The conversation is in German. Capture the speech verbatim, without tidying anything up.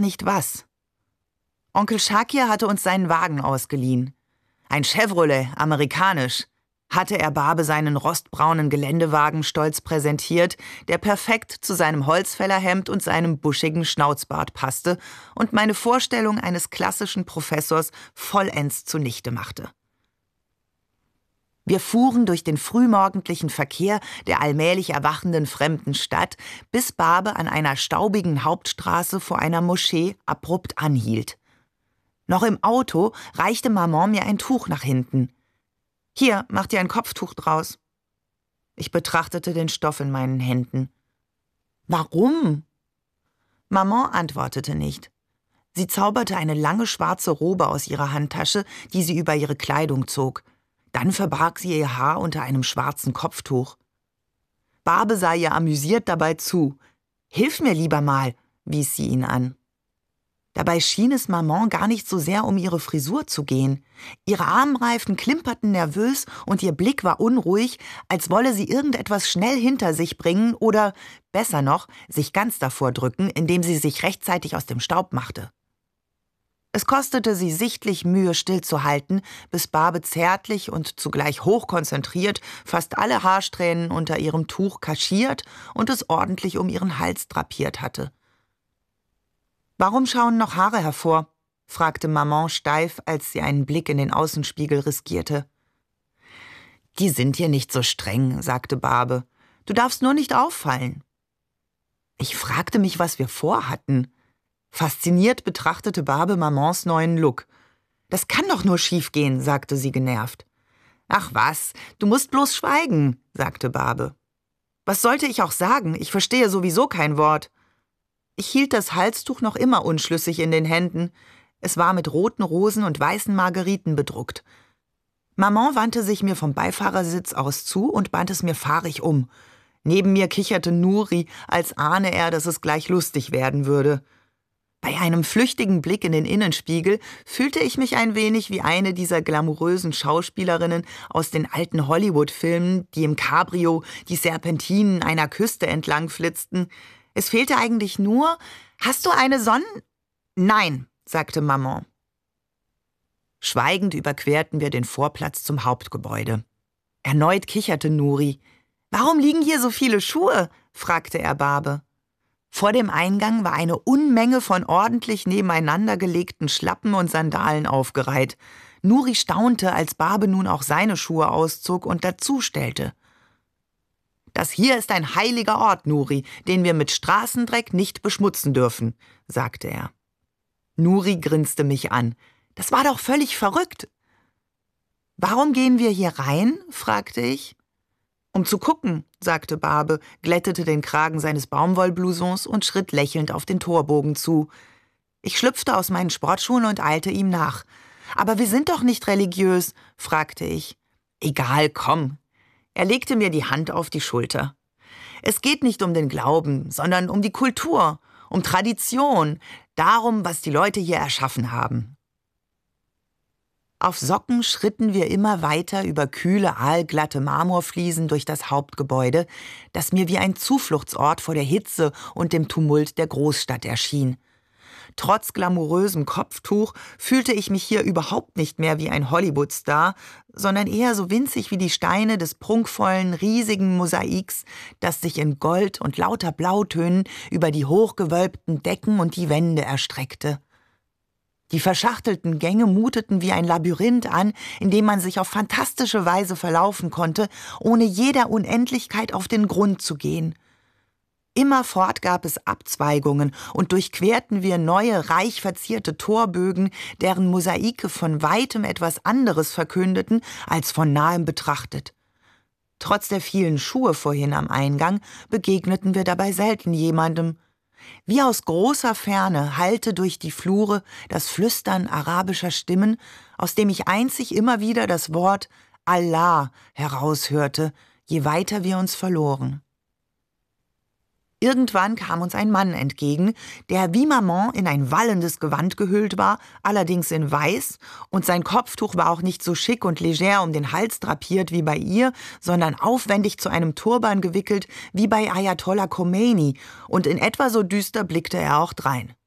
nicht was. Onkel Shakir hatte uns seinen Wagen ausgeliehen. Ein Chevrolet, amerikanisch, hatte er Barbe seinen rostbraunen Geländewagen stolz präsentiert, der perfekt zu seinem Holzfällerhemd und seinem buschigen Schnauzbart passte und meine Vorstellung eines klassischen Professors vollends zunichte machte. Wir fuhren durch den frühmorgendlichen Verkehr der allmählich erwachenden fremden Stadt, bis Barbe an einer staubigen Hauptstraße vor einer Moschee abrupt anhielt. Noch im Auto reichte Maman mir ein Tuch nach hinten. »Hier, mach dir ein Kopftuch draus.« Ich betrachtete den Stoff in meinen Händen. »Warum?« Maman antwortete nicht. Sie zauberte eine lange schwarze Robe aus ihrer Handtasche, die sie über ihre Kleidung zog. Dann verbarg sie ihr Haar unter einem schwarzen Kopftuch. Barbe sah ihr amüsiert dabei zu. »Hilf mir lieber mal«, wies sie ihn an. Dabei schien es Maman gar nicht so sehr um ihre Frisur zu gehen. Ihre Armreifen klimperten nervös und ihr Blick war unruhig, als wolle sie irgendetwas schnell hinter sich bringen oder, besser noch, sich ganz davor drücken, indem sie sich rechtzeitig aus dem Staub machte. Es kostete sie sichtlich Mühe, stillzuhalten, bis Barbe zärtlich und zugleich hochkonzentriert fast alle Haarsträhnen unter ihrem Tuch kaschiert und es ordentlich um ihren Hals drapiert hatte. »Warum schauen noch Haare hervor?« fragte Maman steif, als sie einen Blick in den Außenspiegel riskierte. »Die sind hier nicht so streng«, sagte Barbe. »Du darfst nur nicht auffallen.« Ich fragte mich, was wir vorhatten. Fasziniert betrachtete Barbe Mamans neuen Look. »Das kann doch nur schiefgehen«, sagte sie genervt. »Ach was, du musst bloß schweigen«, sagte Barbe. »Was sollte ich auch sagen? Ich verstehe sowieso kein Wort.« Ich hielt das Halstuch noch immer unschlüssig in den Händen. Es war mit roten Rosen und weißen Margeriten bedruckt. Maman wandte sich mir vom Beifahrersitz aus zu und band es mir fahrig um. Neben mir kicherte Nuri, als ahne er, dass es gleich lustig werden würde. Bei einem flüchtigen Blick in den Innenspiegel fühlte ich mich ein wenig wie eine dieser glamourösen Schauspielerinnen aus den alten Hollywood-Filmen, die im Cabrio die Serpentinen einer Küste entlang flitzten. Es fehlte eigentlich nur, »Hast du eine Sonnen...« »Nein«, sagte Maman. Schweigend überquerten wir den Vorplatz zum Hauptgebäude. Erneut kicherte Nuri. »Warum liegen hier so viele Schuhe?« fragte er Barbe. Vor dem Eingang war eine Unmenge von ordentlich nebeneinander gelegten Schlappen und Sandalen aufgereiht. Nuri staunte, als Barbe nun auch seine Schuhe auszog und dazustellte. »Das hier ist ein heiliger Ort, Nuri, den wir mit Straßendreck nicht beschmutzen dürfen«, sagte er. Nuri grinste mich an. »Das war doch völlig verrückt.« »Warum gehen wir hier rein?« fragte ich. »Um zu gucken«, sagte Barbe, glättete den Kragen seines Baumwollblousons und schritt lächelnd auf den Torbogen zu. Ich schlüpfte aus meinen Sportschuhen und eilte ihm nach. »Aber wir sind doch nicht religiös«, fragte ich. »Egal, komm.« Er legte mir die Hand auf die Schulter. »Es geht nicht um den Glauben, sondern um die Kultur, um Tradition, darum, was die Leute hier erschaffen haben.« Auf Socken schritten wir immer weiter über kühle, aalglatte Marmorfliesen durch das Hauptgebäude, das mir wie ein Zufluchtsort vor der Hitze und dem Tumult der Großstadt erschien. Trotz glamourösem Kopftuch fühlte ich mich hier überhaupt nicht mehr wie ein Hollywood-Star, sondern eher so winzig wie die Steine des prunkvollen, riesigen Mosaiks, das sich in Gold und lauter Blautönen über die hochgewölbten Decken und die Wände erstreckte. Die verschachtelten Gänge muteten wie ein Labyrinth an, in dem man sich auf fantastische Weise verlaufen konnte, ohne jeder Unendlichkeit auf den Grund zu gehen. Immerfort gab es Abzweigungen und durchquerten wir neue, reich verzierte Torbögen, deren Mosaike von weitem etwas anderes verkündeten, als von nahem betrachtet. Trotz der vielen Schuhe vorhin am Eingang begegneten wir dabei selten jemandem. Wie aus großer Ferne hallte durch die Flure das Flüstern arabischer Stimmen, aus dem ich einzig immer wieder das Wort Allah heraushörte, je weiter wir uns verloren. Irgendwann kam uns ein Mann entgegen, der wie Maman in ein wallendes Gewand gehüllt war, allerdings in Weiß, und sein Kopftuch war auch nicht so schick und leger um den Hals drapiert wie bei ihr, sondern aufwendig zu einem Turban gewickelt wie bei Ayatollah Khomeini, und in etwa so düster blickte er auch drein.